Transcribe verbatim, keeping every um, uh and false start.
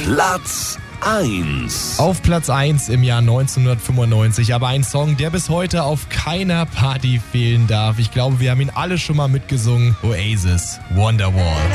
Platz eins. Auf Platz eins im Jahr neunzehnhundertfünfundneunzig, aber ein Song, der bis heute auf keiner Party fehlen darf. Ich glaube, wir haben ihn alle schon mal mitgesungen. Oasis, Wonderwall.